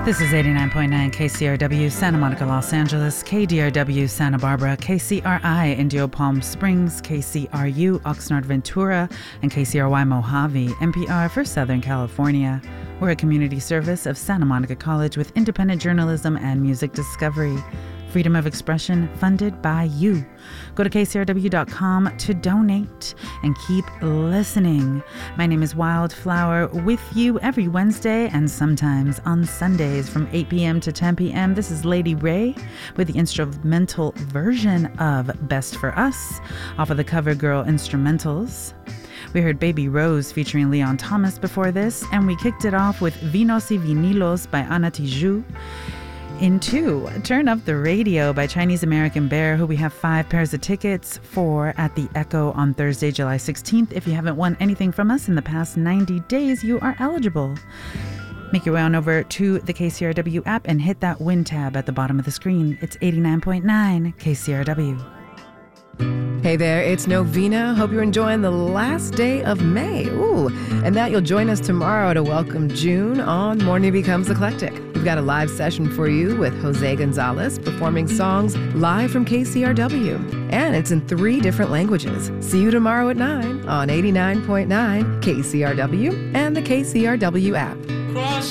This is 89.9 KCRW, Santa Monica, Los Angeles, KDRW, Santa Barbara, KCRI, Indio Palm Springs, KCRU, Oxnard, Ventura, and KCRY Mojave, NPR for Southern California. We're a community service of Santa Monica College with independent journalism and music discovery. Freedom of expression funded by you. Go to kcrw.com to donate and keep listening. My name is Wildflower, with you every Wednesday and sometimes on Sundays from 8 p.m. to 10 p.m. This is Lady Ray with the instrumental version of Best for Us off of the Cover Girl Instrumentals. We heard Baby Rose featuring Leon Thomas before this, and we kicked it off with Vinos y Vinilos by Ana Tijoux. Into Turn Up the Radio by Chinese American Bear, who we have 5 pairs of tickets for at the Echo on Thursday, July 16th. If you haven't won anything from us in the past 90 days, you are eligible. Make your way on over to the KCRW app and hit that win tab at the bottom of the screen. It's 89.9 KCRW. Hey there, it's Novena. Hope you're enjoying the last day of May. Ooh, and that you'll join us tomorrow to welcome June on Morning Becomes Eclectic. We've got a live session for you with Jose Gonzalez performing songs live from KCRW. And it's in 3 different languages. See you tomorrow at 9 on 89.9 KCRW and the KCRW app.